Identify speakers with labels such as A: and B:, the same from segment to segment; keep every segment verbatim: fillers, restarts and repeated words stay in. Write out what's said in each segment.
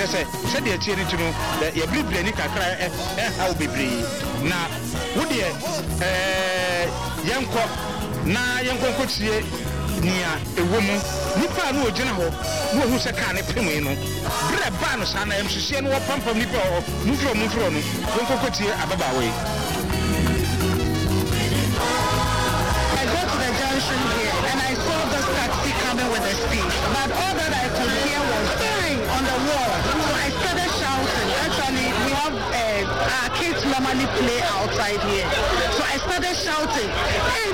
A: say said the tie ni tuno ya bibre ni kakra eh how bebre na wo de eh yanko na yanko kotie nia ewomu nipa na ogina ho na ohu se ka ne pemu no bre ba no sa na em hihie no pampam nipa ho mufro mufro no yanko kotie ababa we.
B: I got to the junction here and I saw this taxi coming with a speed, but all that I could hear was bang on the wall. So I started shouting. Actually, we have uh, our kids normally play outside here. So I started shouting, hey,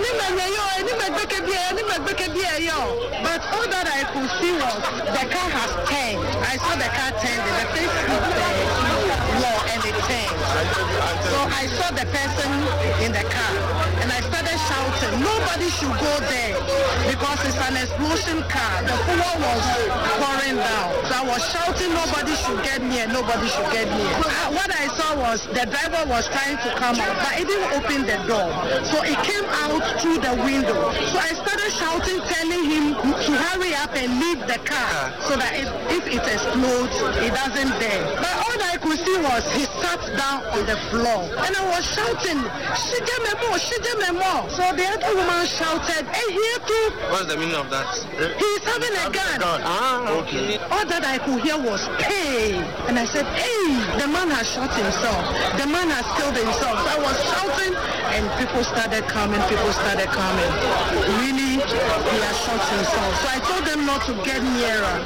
B: but all that I could see was the car has turned. I saw the car turned, the face hit the wall and it turned. So I saw the person in the car and I started shouting, nobody should go there because it's an explosion car. The fuel was pouring down. So I was shouting, nobody should get near, nobody should get near. Uh, what I saw was the driver was trying to come out, but he didn't open the door. So he came out through the window. So I started shouting, telling him to hurry up and leave the car so that if, if it explodes, it doesn't dare. But all I could see was he sat down on the floor. And I was shouting, Shige me more, Shige me more. So the other woman shouted, hey, here too.
C: What's the meaning of that?
B: He's having a gun.
C: gun. Ah, okay.
B: All that I could hear was, hey. And I said, hey, the man has shot himself. The man has killed himself. So I was shouting and people started coming, people started coming. Really, he has shot himself. So I told them not to get nearer.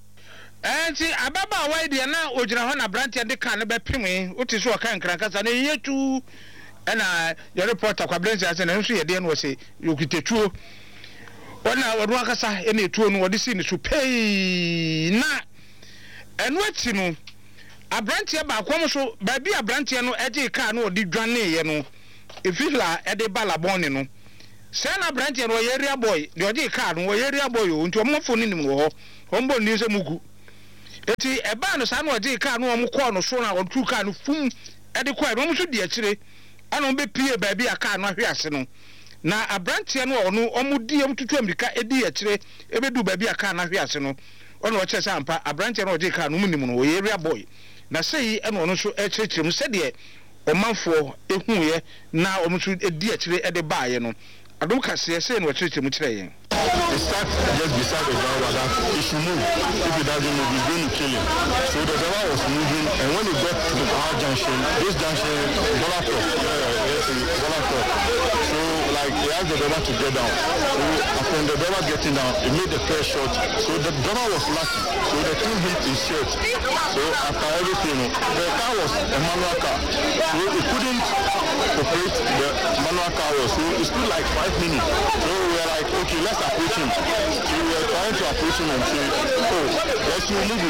A: And see, Ababa, why they are now Ojana Branch and the can be pimmy, what is your can crackers and a year too. And I, your reporter, Quablenza, and entry again was a you get a true. When I would work as any two and what this is to pay na. And what you know, a branch about Quamoso, baby, a branch, no, Eddie car, no, did Johnny, you know, if you are at the Balabon, no. Sana branch and area boy, the Eddie car, no area boy, into a more phone in the war, Hombo news a mugu. Eti eba no sa no odi ka no omo ko no so na otu ka no fum ede ko no so di akire ana be pie ba bi aka no ahwe ase no na abrantie no ono omo di am tutu amrika edi akire ebedu ba bi aka no ahwe ase no ono o chese ampa abrantie no odi ka no munim no we area boy na sei eno ono so ekirikire mu se de omanfo ehuye na omo so edi akire ede baaye no adom kase sei no ekirikire mu kire yen.
D: He sat just beside the driver that he should move. If he doesn't move, he's going to kill him. So the driver was moving, and when he got to our junction, this junction, Bolakop, yeah, yes, Bolakop. So, like, he asked the driver to get down. So, upon the driver getting down, he made the first shot. So, the driver was lucky. So, the two hit his shirt. So, after everything, the car was a manual car. So, he couldn't operate the manual car well. So, it stood like five minutes. So, we were like, okay, let's approach him. So we were trying to approach him and say, oh, let's move it.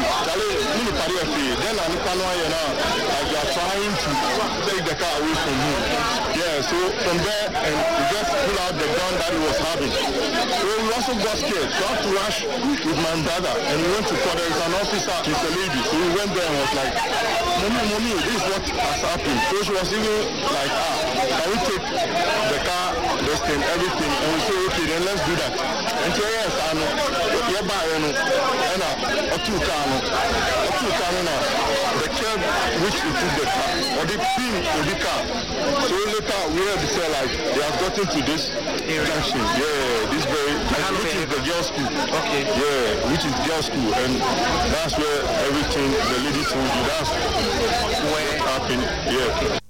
D: Then I you know, like they are trying to take the car away from him. Yeah, so from there, and we just pull out the gun that he was having. So we also got scared. So I had to rush with my brother, and we went to court. There is an officer, she's a lady. So we went there and was like, Mommy, Mommy, this is what has happened. So she was even like, ah, can we take the car, this thing, everything? And we say, okay, then let's do that. And so yes, I know, yeah, but I know, and a two car, a two car, the curb which we took the car, or the pin of the car. So later we had to say like, they have gotten to this junction, yeah, this very, which is the girls' school. Okay. Yeah, which is girls' school, and that's where everything the lady told you, that's where it happened, yeah.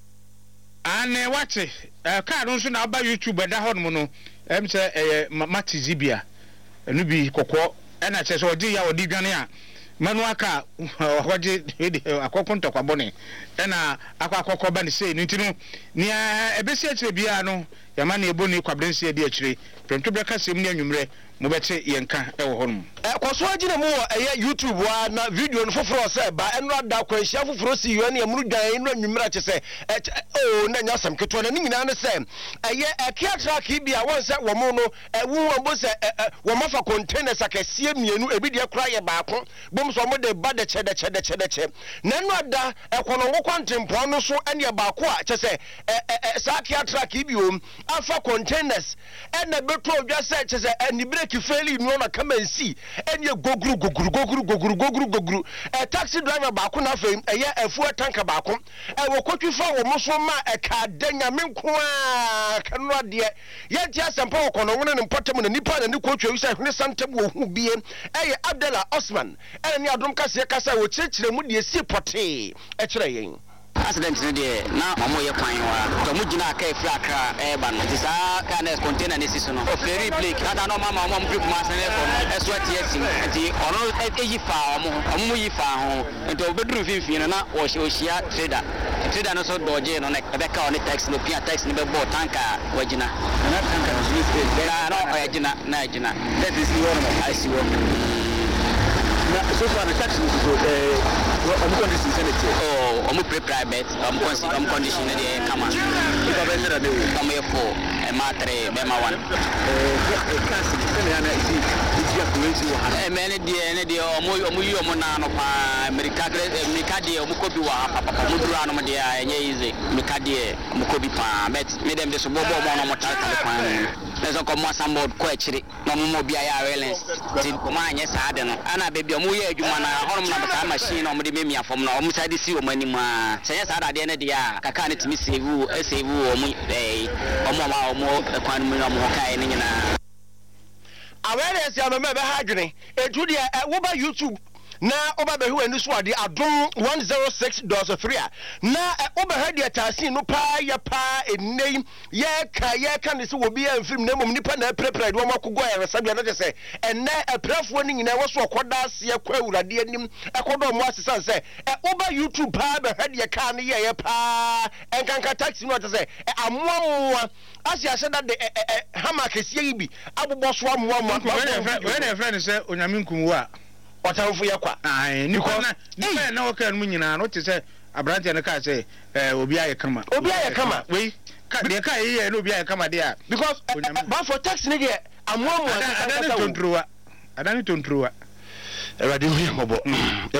A: And uh, what uh, car don't know about YouTube, but that one mono, I'm say, Mati Zibia, and you be Coco, and I says, oh, dear, or Digania, Manuaka, what did a coconto cabone, and a aqua bani say, Nintino, near a besiege Biano, Yamani Boni Quabrensia Diachri, from Tubaka Simnia Numre, Mobete Yanka, our home.
C: Kwaswajina mo eh YouTube wa na video no foforo se ba enra da kwahia foforo si yo na emrudan enra nwumra che se oh na nya sam keto na nyina ne se eh akia track bi a won se wo mo no ewu won bo se wo mafa containers akasie mienu ebi de kura ye baako bom so mo de ba de che de che de che de che na enra da ekono wo kwantempo no so ene baako a che se sa akia track bi o afa containers ene beto odwa se che se eni break fairly no na come and see any goguru goguru goguru goguru goguru goguru a taxi driver baako na fam eye afuo tanka baako e wo kwatwi fa wo moso ma e ka danya menko a kanu ade ye ti asempa wo kono wona ne mpatam na nipa na ne kwatwi wi sa hwene santem wo hu bie eye Abdallah Osman ene ne adom kase kasa wo kyerkyere mu de sie pote e kyerɛ yen
E: accident no de na mamo ye kwan wa to mu gina ka efra akra e ba no ti sa ka na container ne siso no o ferry blake na no mama mamo mpi kuma san e ko no e so ati ati nti ono e yi fa omo omo yi fa ho nti obedru finfin no na o hia trader trader no so doje no na e be ka on tax no pia tax no be bo tanka wagina na tanka no so na no o yagina na yagina that is your normal I see what so far the tax is so eh I'm going to send it. Oh, I'm pre private. I'm consi I'm condition de kama. If I better do come here for a matre bema one. Eh kasi send ya na isi isi ya kuwezi wa. Eh mene die ene die omo omo yi omo na no pa America America die omo kobi wa papa mo dura no mo die enye ize America die omo kobi pa bet me dem de so bobo mo no mo tare tare kwan. Leso ko mo sambo ko echiri no mo mo bia ya relance. Ti ko ma anye sa de no ana be bia mo ye adwuma na honom na baka machine no mo de me afom na omo side si omo anim a senya sa ade ne de a kaka ne timi save e save omo eh omo ma omo kwan mu na omo kai ne nyina
C: awareness ya mama be ha adwene etu de wo ba YouTube na oba be hu anu so ade adom one oh six point three na oba ha de tasin no pa ya pa enei ye ka ye ka ne se wo bi amfim na mom nipa na prepare do makogo ya resabia na se enne aprafo ni nyina wo so okoda ase kwa awurade anim ekodo mo asesa se oba YouTube pa be ha de ka ne ye ye pa enkanka taxi no se amoamoa asi aseda de hama kese yi bi abobo so amoa mo
A: we na friend se onyame nkumu a
C: watamfu yakwa
A: ai ni ko na ni na wo kan mu nyina no te se abrante ne ka se eh obi aye kama
C: obi aye kama
A: we ka de ka ye no obi aye kama de a
C: because ba for tax ne de amoamoa
A: adani tontruwa adani tontruwa
C: e radio mo bo